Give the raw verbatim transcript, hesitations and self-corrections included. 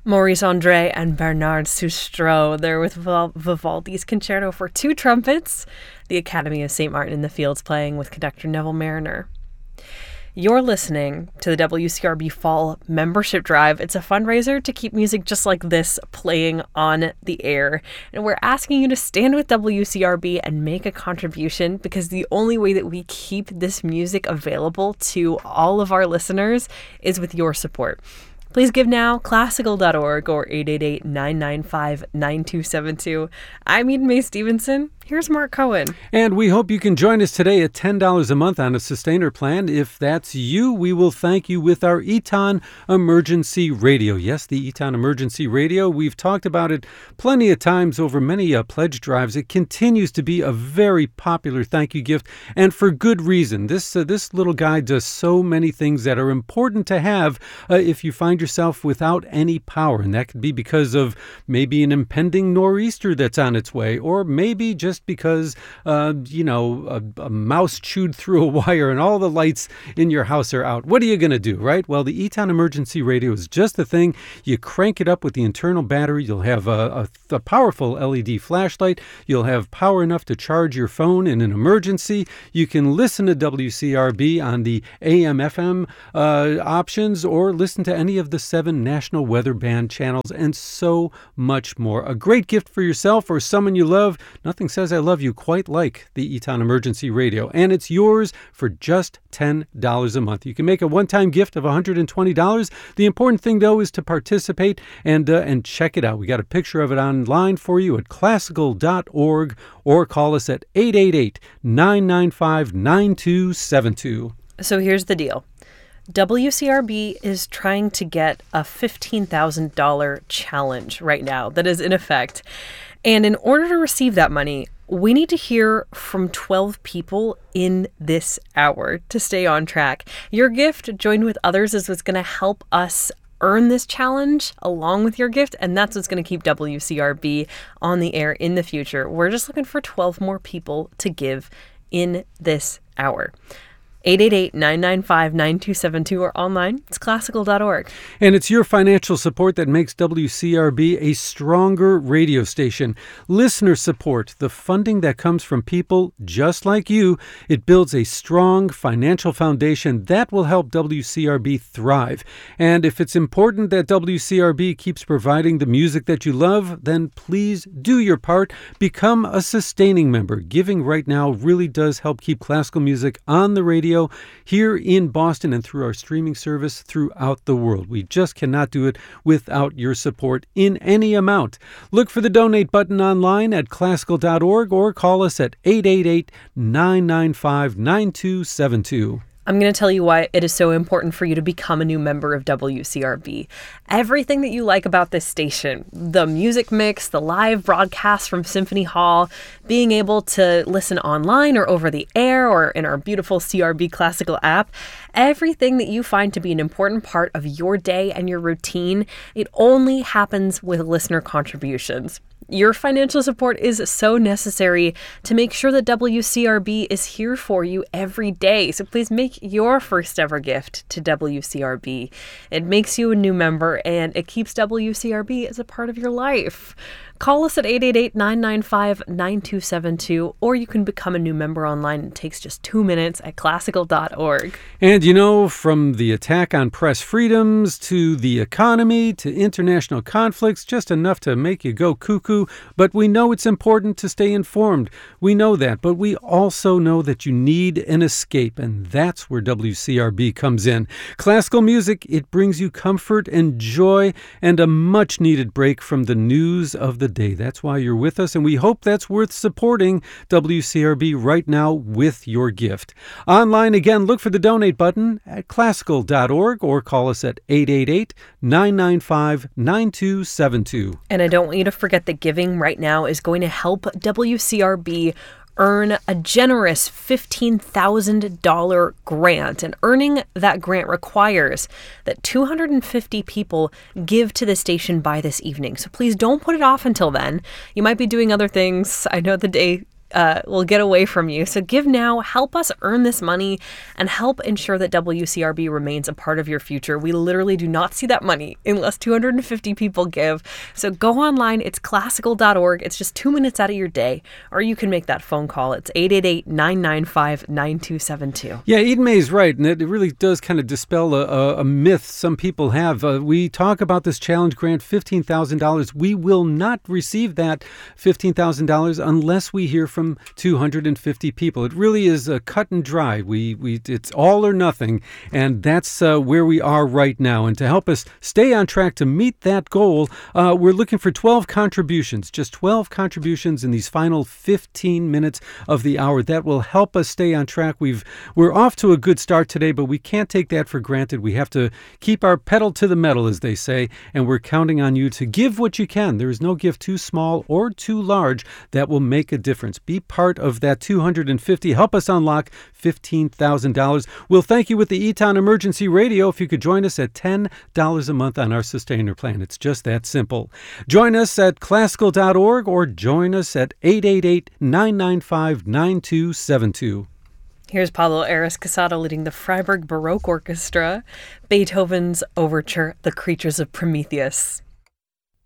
Maurice Andre and Bernard Sustro. They're with Vivaldi's Concerto for Two Trumpets, the Academy of Saint Martin in the Fields playing with conductor Neville Mariner. You're listening to the W C R B Fall Membership Drive. It's a fundraiser to keep music just like this playing on the air. And we're asking you to stand with W C R B and make a contribution, because the only way that we keep this music available to all of our listeners is with your support. Please give now, classical dot org or eight eight eight, nine nine five, nine two seven two. I'm Eden Mae Stevenson. Here's Mark Cohen. And we hope you can join us today at ten dollars a month on a sustainer plan. If that's you, we will thank you with our Eton Emergency Radio. Yes, the Eton Emergency Radio. We've talked about it plenty of times over many uh, pledge drives. It continues to be a very popular thank you gift, and for good reason. This uh, this little guy does so many things that are important to have uh, if you find yourself without any power. And that could be because of maybe an impending nor'easter that's on its way, or maybe just because, uh, you know, a, a mouse chewed through a wire and all the lights in your house are out. What are you going to do, right? Well, the Eton Emergency Radio is just the thing. You crank it up with the internal battery. You'll have a, a, a powerful L E D flashlight. You'll have power enough to charge your phone in an emergency. You can listen to W C R B on the A M F M uh, options, or listen to any of the seven National Weather Band channels, and so much more. A great gift for yourself or someone you love. Nothing says I love you quite like the Eton Emergency Radio, and it's yours for just ten dollars a month. You can make a one-time gift of one hundred twenty dollars. The important thing, though, is to participate and uh, and check it out. We got a picture of it online for you at classical dot org, or call us at eight eight eight, nine nine five, nine two seven two. So here's the deal. W C R B is trying to get a fifteen thousand dollars challenge right now that is in effect. And in order to receive that money, we need to hear from twelve people in this hour to stay on track. Your gift, joined with others, is what's going to help us earn this challenge along with your gift, and that's what's going to keep W C R B on the air in the future. We're just looking for twelve more people to give in this hour. eight eight eight, nine nine five, nine two seven two, or online, it's classical dot org. And it's your financial support that makes W C R B a stronger radio station. Listener support, the funding that comes from people just like you, it builds a strong financial foundation that will help W C R B thrive. And if it's important that W C R B keeps providing the music that you love, then please do your part. Become a sustaining member. Giving right now really does help keep classical music on the radio here in Boston and through our streaming service throughout the world. We just cannot do it without your support in any amount. Look for the donate button online at classical dot org, or call us at eight eight eight, nine nine five, nine two seven two. I'm going to tell you why it is so important for you to become a new member of W C R B. Everything that you like about this station, the music mix, the live broadcasts from Symphony Hall, being able to listen online or over the air or in our beautiful C R B Classical app, everything that you find to be an important part of your day and your routine, it only happens with listener contributions. Your financial support is so necessary to make sure that W C R B is here for you every day. So please make your first ever gift to W C R B. It makes you a new member, and it keeps W C R B as a part of your life. Call us at eight eight eight, nine nine five, nine two seven two, or you can become a new member online. It takes just two minutes at classical dot org. And you know, from the attack on press freedoms to the economy to international conflicts, just enough to make you go cuckoo. But we know it's important to stay informed. We know that, but we also know that you need an escape, and that's where W C R B comes in. Classical music, it brings you comfort and joy and a much-needed break from the news of the day. That's why you're with us, and we hope that's worth supporting W C R B right now with your gift. Online, again, look for the donate button at classical dot org, or call us at eight eight eight, nine nine five, nine two seven two. And I don't want you to forget that giving right now is going to help W C R B earn a generous fifteen thousand dollars grant. And earning that grant requires that two hundred fifty people give to the station by this evening. So please don't put it off until then. You might be doing other things. I know the day uh, will get away from you. So give now, help us earn this money, and help ensure that W C R B remains a part of your future. We literally do not see that money unless two hundred fifty people give. So go online. It's classical dot org. It's just two minutes out of your day, or you can make that phone call. It's eight eight eight, nine nine five, nine two seven two. Yeah, Eden May's right, and it really does kind of dispel a, a, a myth some people have. Uh, we talk about this challenge grant, fifteen thousand dollars. We will not receive that fifteen thousand dollars unless we hear from two hundred fifty people. It really is a cut and dry. We we it's all or nothing, and that's uh, where we are right now. And to help us stay on track to meet that goal, uh, we're looking for twelve contributions, just twelve contributions in these final fifteen minutes of the hour. That will help us stay on track. We've we're off to a good start today, but we can't take that for granted. We have to keep our pedal to the metal, as they say, and we're counting on you to give what you can. There is no gift too small or too large that will make a difference. Be part of that two hundred fifty. Help us unlock fifteen thousand dollars. We'll thank you with the Eton Emergency Radio if you could join us at ten dollars a month on our Sustainer plan. It's just that simple. Join us at classical dot org or join us at eight eight eight, nine nine five, nine two seven two. Here's Pablo Ares Casado leading the Freiburg Baroque Orchestra, Beethoven's Overture, The Creatures of Prometheus.